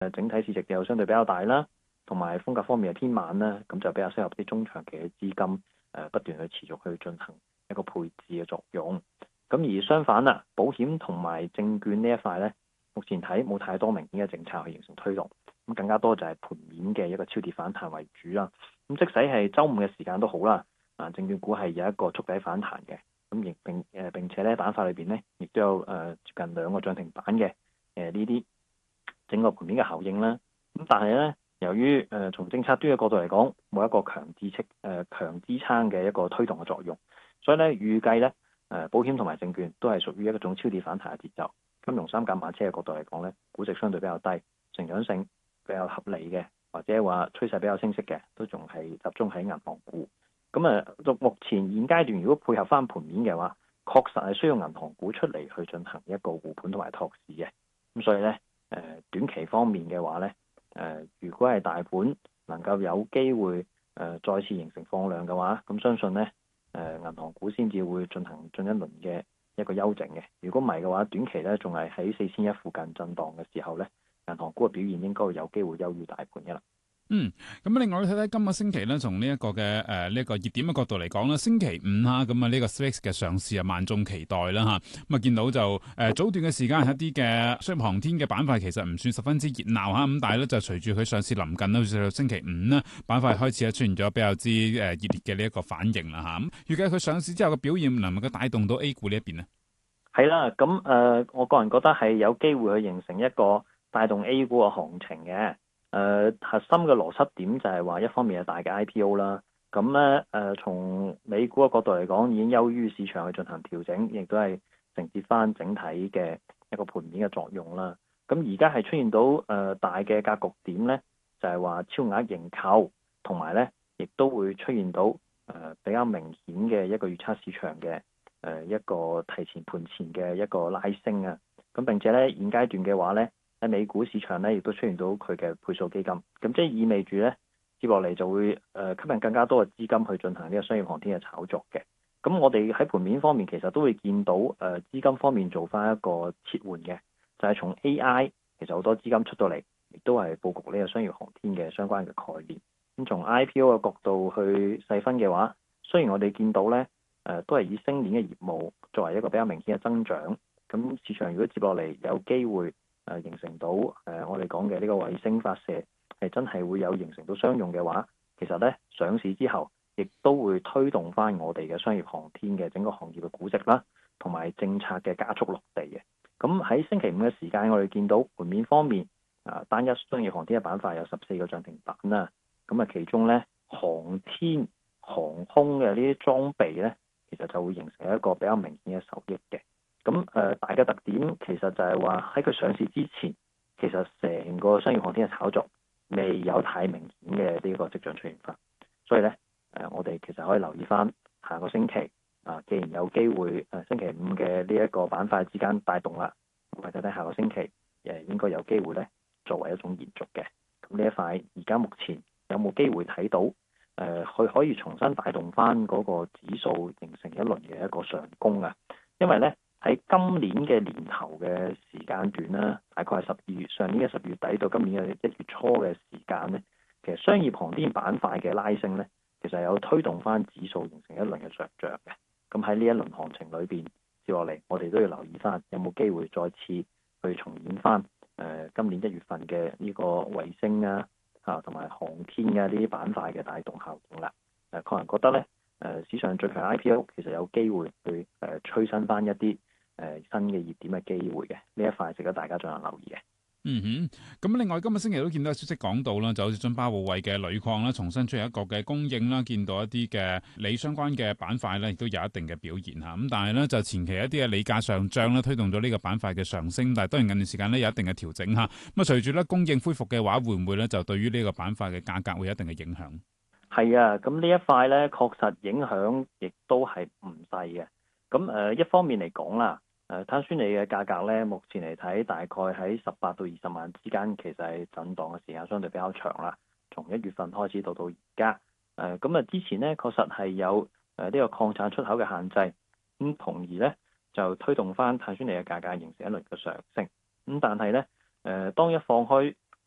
整體市值又相對比較大啦，同埋風格方面係偏慢啦，咁就比較適合啲中長期嘅資金不斷去持續去進行一個配置嘅作用。咁而相反啦，保險同埋證券呢一塊呢，目前睇冇太多明顯嘅政策去形成推動，咁更加多就係盤面嘅一個超跌反彈為主啦。咁即使係週五嘅時間都好啦，證券股係有一個觸底反彈嘅，咁亦並且咧板塊裏邊呢，亦都有接近2個漲停板嘅呢啲整個盤面嘅效應啦。咁但係呢，由於從政策端嘅角度嚟講，冇一個強支撐嘅一個推動嘅作用，所以呢預計呢，保險同埋證券都係屬於一種超跌反彈嘅節奏。金融三駕馬車嘅角度嚟講呢，估值相對比較低，成長性比較合理嘅，或者話趨勢比較清晰嘅，都仲係集中喺銀行股。咁目前現階段如果配合翻盤面嘅話，確實係需要銀行股出嚟去進行一個護盤同埋托市嘅。咁所以呢，短期方面嘅話呢，如果係大盤能夠有機會再次形成放量嘅話，咁相信呢，銀行股先至會進一輪嘅一個休整嘅。如果唔係嘅話，短期呢仲係喺4100附近震盪嘅時候呢，銀行股嘅表現應該會有機會優於大盤嘅啦。 咁另外睇睇今個星期咧，從呢一個嘅呢一個熱點嘅角度嚟講咧，星期五咁呢個 SPAC 嘅上市萬眾期待啦嚇。咁見到就早段嘅時間係一啲嘅商業航天嘅板塊其實唔算十分之熱鬧嚇，咁但係咧就隨住佢上市臨近啦，好似到星期五呢，板塊開始出現咗比較之熱烈嘅呢一個反應啦嚇。咁預計佢上市之後嘅表現能唔能夠帶動到 A 股呢一邊呢？ 係啦，咁我個人覺得係有機會去形成一個帶動 A 股嘅行情嘅。核心嘅邏輯點就係話，一方面係大嘅 IPO 啦，咁咧從美股嘅角度嚟講，已經優於市場去進行調整，亦都係承接翻整體嘅一個盤面嘅作用啦。咁而家係出現到大嘅格局點咧，就係話超額認購，同埋咧亦都會出現到比較明顯嘅一個預測市場嘅一個提前盤前嘅一個拉升啊。咁並且咧現階段嘅話咧，喺美股市場咧，亦都出現到佢嘅倍數基金，咁即係意味住咧，接落嚟就會吸引更加多嘅資金去進行呢個商業航天嘅炒作嘅。咁我哋喺盤面方面其實都會見到資金方面做翻一個切換嘅，就係從 AI 其實好多資金出到嚟，亦都係佈局呢個商業航天嘅相關嘅概念。咁從 IPO 嘅角度去細分嘅話，雖然我哋見到咧都係以星鏈嘅業務作為一個比較明顯嘅增長，咁市場如果接落嚟有機會形成到我哋講嘅呢個衛星發射係真係會有形成到商用嘅話，其實咧上市之後，亦都會推動翻我哋嘅商業航天嘅整個行業嘅估值啦，同埋政策嘅加速落地嘅。咁喺星期五嘅時間，我哋見到盤面方面單一商業航天嘅板塊有14個漲停板啦。咁其中咧航天航空嘅呢啲裝備咧，其實就會形成一個比較明顯嘅受益嘅。咁大嘅特點其實就係話喺佢上市之前，其實成個商業航天嘅炒作未有太明顯嘅呢個跡象出現翻，所以咧我哋其實可以留意翻下個星期既然有機會星期五嘅呢一個板塊之間帶動啦，咁睇睇下個星期應該有機會咧作為一種延續嘅。咁呢一塊而家目前有冇機會睇到佢可以重新帶動翻嗰個指數形成一輪嘅一個上攻啊？因為咧喺今年嘅年頭嘅時間段啦，大概係上年嘅12月底到今年嘅1月初嘅時間咧，其實商業航天板塊嘅拉升咧，其實有推動翻指數形成一輪嘅上漲嘅。咁喺呢一輪行情裏邊接落嚟，我哋都要留意翻有冇機會再次去重演翻今年1月份嘅呢個衛星同埋航天呢啲板塊嘅帶動效應啦。個人覺得咧市場最強 IPO 其實有機會去催生翻一啲新嘅熱點嘅機會嘅，呢一塊值得大家進行留意嘅。 咁另外今日星期都見到消息講到啦，就好似津巴布韋嘅鋁礦啦，重新出現一個嘅供應啦，見到一啲嘅鋰相關嘅板塊咧，亦都有一定嘅表現嚇。咁但係咧就前期一啲嘅鋰價上漲咧，推動咗呢個板塊嘅上升，但係當然近段時間咧有一定嘅調整嚇。咁隨住咧供應恢復嘅話，會唔會咧就對於呢個板塊嘅價格會有一定嘅影響？ 係啊，咁呢一塊咧確實影響亦都係唔細嘅。咁一方面嚟講啦。碳酸鋰嘅價格咧，目前嚟睇大概喺18到20萬之間，其實係震盪嘅時間相對比較長啦。從1月份開始到而家，之前咧確實係有呢個礦產出口嘅限制，咁從而咧就推動翻碳酸鋰嘅價格形成一輪嘅上升。咁但係咧當一放開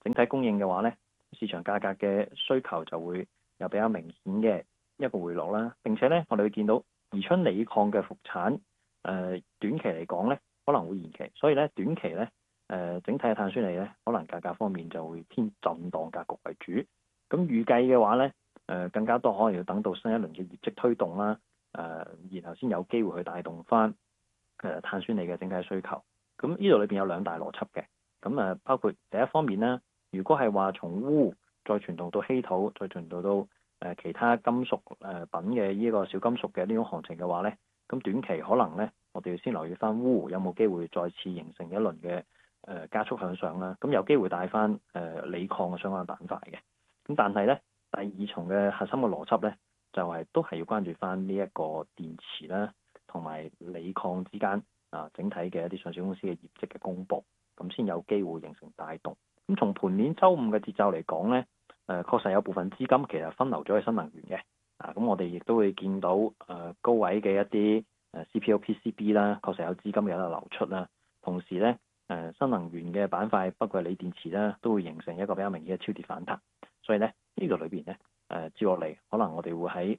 整體供應嘅話咧，市場價格嘅需求就會有比較明顯嘅一個回落啦。並且咧，我哋會見到宜春鋰礦嘅復產，短期嚟講咧可能會延期，所以咧短期咧整體嘅碳酸鋰咧可能價格方面就會偏震盪格局為主。咁預計嘅話咧，更加多可能要等到新一輪嘅業績推動啦，然後先有機會去帶動翻碳酸鋰嘅整體需求。咁呢度裏邊有兩大邏輯嘅，咁包括第一方面啦，如果係話從鎢再傳導到稀土，再傳導到其他金屬品嘅呢個小金屬嘅呢種行情嘅話咧，咁短期可能咧，我哋要先留意翻鎢有冇機會再次形成一輪嘅加速向上啦，咁有機會帶翻鋰礦嘅相關板塊嘅。咁但係咧，第二重嘅核心嘅邏輯咧，就係都係要關注翻呢一個電池啦，同埋鋰礦之間整體嘅一啲上市公司嘅業績嘅公佈，咁先有機會形成帶動。咁從盤面週五嘅節奏嚟講咧，確實有部分資金其實分流咗去新能源嘅，咁我哋亦都會見到高位嘅一啲CPO、PCB 啦，確實有資金有得流出啦。同時咧，新能源嘅板塊，包括鋰電池啦，都會形成一個比較明顯嘅超跌反彈。所以咧，呢度裏邊咧，接落嚟可能我哋會喺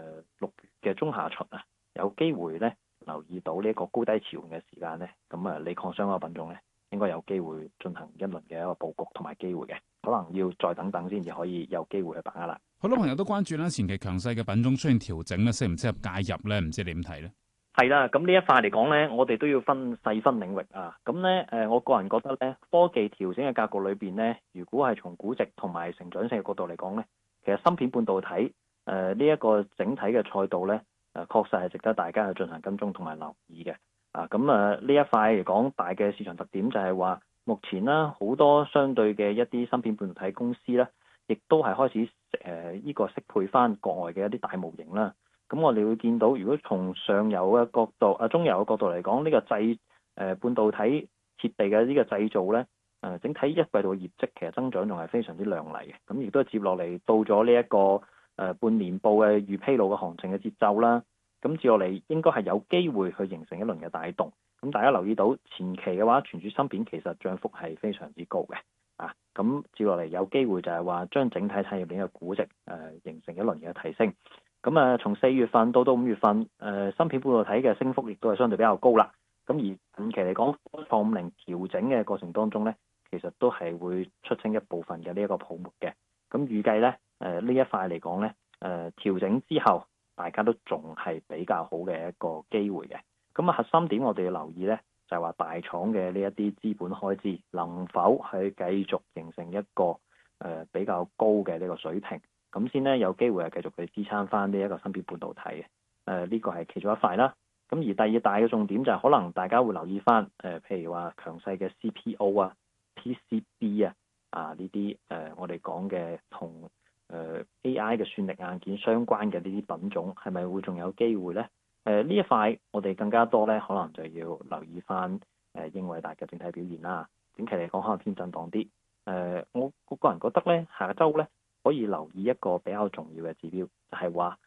6月嘅中下旬有機會咧留意到呢一個高低潮嘅時間咧，咁鋰礦相關品種咧應該有機會進行一輪嘅一個佈局同埋機會嘅，可能要再等等先至可以有機會去把握啦。 好多朋友都關注啦，前期強勢嘅品種出現調整咧，適唔適合介入咧？唔知你點睇咧？ 係啦，咁呢一塊嚟講咧，我哋都要細分領域啊。咁咧，我個人覺得咧，科技調整嘅格局裏邊咧，如果係從估值同埋成長性嘅角度嚟講咧，其實芯片半導體呢一個整體嘅賽道咧，確實係值得大家去進行跟蹤同埋留意嘅。呢一塊嚟講，大嘅市場特點就係話，目前啦好多相對嘅一啲芯片半導體公司咧，亦都係開始呢個適配翻國外嘅一啲大模型啦。咁我哋會見到，如果從上游嘅角度、中游嘅角度嚟講，呢個半導體設備嘅呢個製造咧，整體一季度嘅業績其實增長仲係非常之亮麗嘅。咁亦都係接落嚟到咗呢一個半年報嘅預披露嘅行情嘅節奏啦。咁接落嚟應該係有機會去形成一輪嘅帶動。咁大家留意到前期嘅話，存儲芯片其實漲幅係非常之高嘅。咁接落嚟有機會就係話將整體產業鏈嘅估值形成一輪嘅提升。咁從4月份到5月份，芯片半導體嘅升幅亦都係相對比較高啦。咁而近期嚟講，科創50調整嘅過程當中咧，其實都係會出清一部分嘅呢一個泡沫嘅。咁預計咧，呢一塊嚟講咧，調整之後，大家都仲係比較好嘅一個機會嘅。咁核心點我哋要留意咧，就係話大廠嘅呢一啲資本開支能否係繼續形成一個比較高嘅呢個水平。咁先咧有機會係繼續去支撐翻呢一個芯片半導體嘅，呢個係其中一塊啦。咁而第二大嘅重點就係可能大家會留意翻，譬如話強勢嘅 CPO 啊、PCB 呢啲我哋講嘅同AI 嘅算力硬件相關嘅呢啲品種，係咪會仲有機會咧？呢一塊我哋更加多咧，可能就要留意翻英偉達嘅整體表現啦。短期嚟講可能偏震盪啲。我個人覺得咧，下週咧，可以留意一個比較重要嘅指標，就係話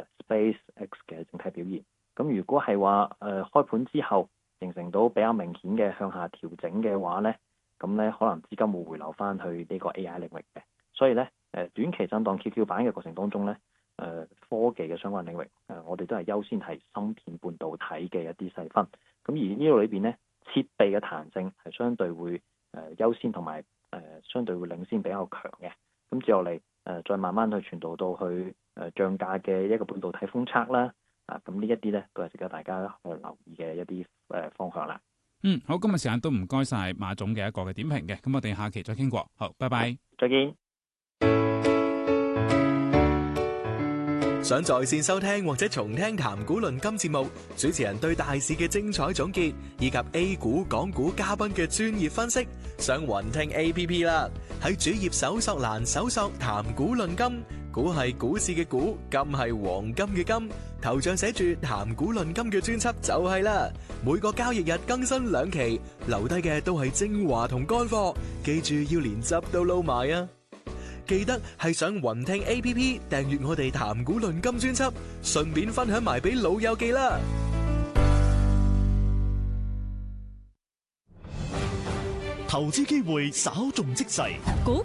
SpaceX 嘅整體表現。咁如果係話開盤之後形成到比較明顯嘅向下調整嘅話咧，咁咧可能資金會回流翻去呢個 AI 領域嘅。所以咧短期震盪 QQ 版嘅過程當中咧，科技嘅相關領域我哋都係優先係芯片半導體嘅一啲細分。咁而呢度裏邊咧，設備嘅彈性係相對會優先同埋相對會領先比較強嘅。咁接落嚟再慢慢去傳導到去漲價嘅一個半導體封測啦。咁呢一啲咧都係值得大家去留意嘅一啲方向啦。 好，今日時間都唔該晒馬總嘅一個嘅點評嘅。咁我哋下期再傾過。好，拜拜。 再見。 想在線收聽或者重聽談股論金節目，主持人對大市嘅精彩總結，以及 A 股、港股嘉賓嘅專業分析，上雲聽 APP 啦。喺主頁搜索欄搜索談股論金，股係股市嘅股，金係黃金嘅金，頭像寫住談股論金嘅專輯就係啦。每個交易日更新2期，留低嘅都係精華同乾貨，記住要連汁都撈埋啊！記得係上雲聽 APP 訂閱我哋談股論金專輯，順便分享埋俾老友記啦。 投資機會稍縱即逝。 股